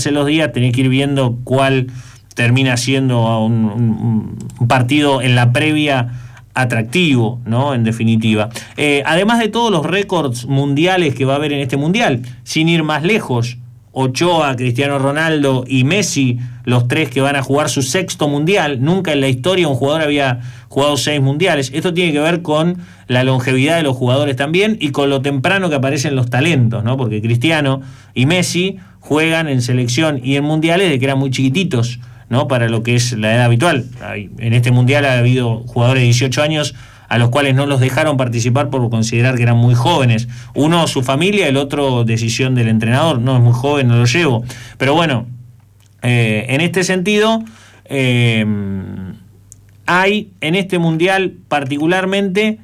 avancen los días, tenés que ir viendo cuál termina siendo un partido en la previa atractivo, ¿no? En definitiva. Además de todos los récords mundiales que va a haber en este mundial, sin ir más lejos, Ochoa, Cristiano Ronaldo y Messi, los tres que van a jugar su 6º mundial. Nunca en la historia un jugador había jugado 6 mundiales. Esto tiene que ver con la longevidad de los jugadores también y con lo temprano que aparecen los talentos, ¿no? Porque Cristiano y Messi juegan en selección y en mundiales de que eran muy chiquititos, ¿no? Para lo que es la edad habitual. En este mundial ha habido jugadores de 18 años a los cuales no los dejaron participar por considerar que eran muy jóvenes. Uno, su familia, el otro, decisión del entrenador. No, es muy joven, no lo llevo. Pero bueno, en este sentido, hay en este mundial particularmente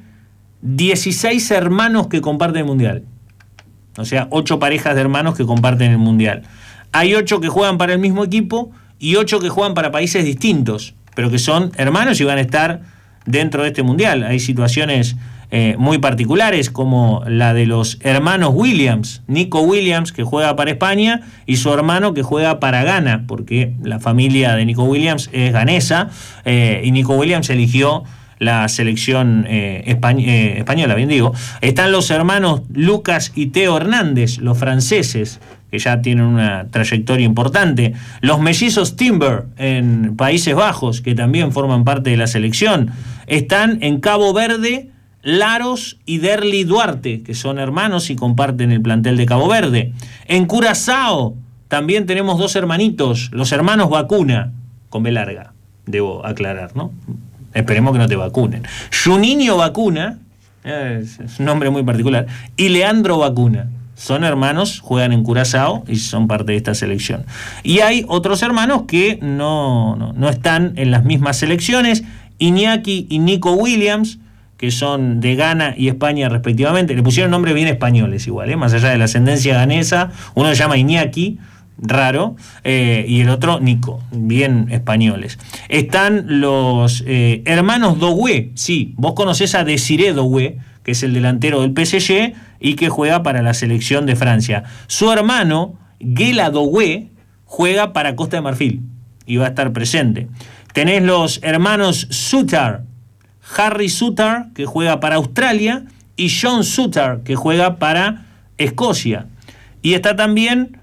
16 hermanos que comparten el mundial. O sea, 8 parejas de hermanos que comparten el mundial. Hay 8 que juegan para el mismo equipo y 8 que juegan para países distintos, pero que son hermanos y van a estar dentro de este mundial. Hay situaciones muy particulares, como la de los hermanos Williams, Nico Williams, que juega para España, y su hermano que juega para Ghana, porque la familia de Nico Williams es ganesa, y Nico Williams eligió la selección española, bien digo. Están los hermanos Lucas y Theo Hernández, los franceses, que ya tienen una trayectoria importante. Los mellizos Timber en Países Bajos, que también forman parte de la selección. Están en Cabo Verde Laros y Derli Duarte, que son hermanos y comparten el plantel de Cabo Verde. En Curazao también tenemos 2 hermanitos, los hermanos Vacuna, con B larga, debo aclarar, ¿no? Esperemos que no te vacunen. Juninho Vacuna, es un nombre muy particular, y Leandro Vacuna. Son hermanos, juegan en Curazao y son parte de esta selección. Y hay otros hermanos que no están en las mismas selecciones. Iñaki y Nico Williams, que son de Ghana y España respectivamente. Le pusieron nombres bien españoles igual, más allá de la ascendencia ganesa. Uno se llama Iñaki, raro, y el otro Nico, bien españoles. Están los hermanos Doué. Sí, vos conocés a Desiré Doué, que es el delantero del PSG y que juega para la selección de Francia. Su hermano, Guela Doué, juega para Costa de Marfil y va a estar presente. Tenés los hermanos Sutar, Harry Sutar, que juega para Australia, y John Sutar, que juega para Escocia. Y está también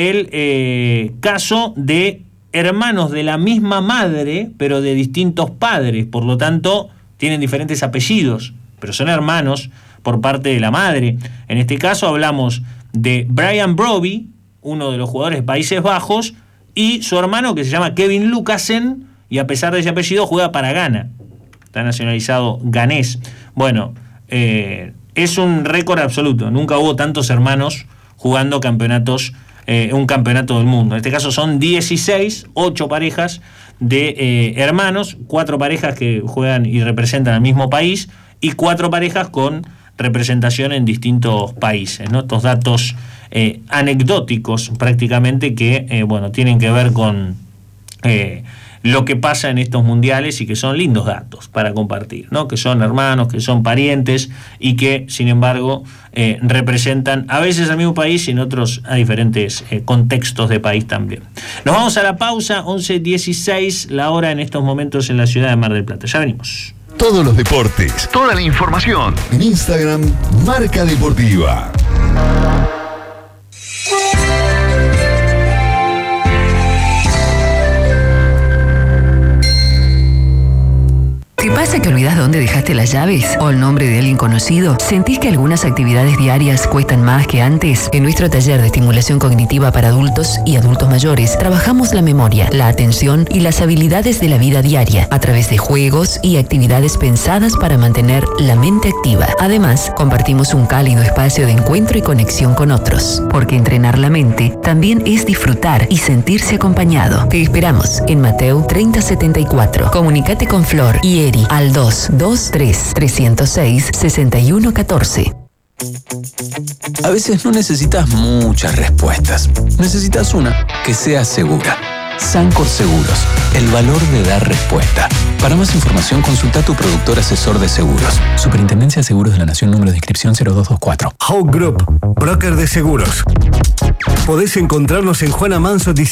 el caso de hermanos de la misma madre, pero de distintos padres, por lo tanto tienen diferentes apellidos, pero son hermanos por parte de la madre. En este caso hablamos de Brian Brobbey, uno de los jugadores de Países Bajos, y su hermano, que se llama Kevin Lucasen, y a pesar de ese apellido juega para Ghana, está nacionalizado ganés. Bueno, es un récord absoluto, nunca hubo tantos hermanos jugando campeonatos, un campeonato del mundo. En este caso son 16, 8 parejas de hermanos, 4 parejas que juegan y representan al mismo país, y 4 parejas con representación en distintos países, ¿no? Estos datos anecdóticos prácticamente que tienen que ver con lo que pasa en estos mundiales y que son lindos datos para compartir, ¿no? Que son hermanos, que son parientes y que, sin embargo, representan a veces al mismo país y en otros a diferentes contextos de país también. Nos vamos a la pausa, 11:16 la hora en estos momentos en la ciudad de Mar del Plata. Ya venimos. Todos los deportes, toda la información en Instagram, Marca Deportiva. ¿Te pasa que olvidás dónde dejaste las llaves o el nombre de alguien conocido? ¿Sentís que algunas actividades diarias cuestan más que antes? En nuestro taller de estimulación cognitiva para adultos y adultos mayores, trabajamos la memoria, la atención y las habilidades de la vida diaria a través de juegos y actividades pensadas para mantener la mente activa. Además, compartimos un cálido espacio de encuentro y conexión con otros, porque entrenar la mente también es disfrutar y sentirse acompañado. Te esperamos en Mateo 3074. Comunicate con Flor y Eri al 223-306-6114. A veces no necesitas muchas respuestas. Necesitas una que sea segura. Sancor Seguros, el valor de dar respuesta. Para más información, consulta a tu productor asesor de seguros. Superintendencia de Seguros de la Nación, número de inscripción 0224. Hawk Group, broker de seguros. Podés encontrarnos en Juana Manso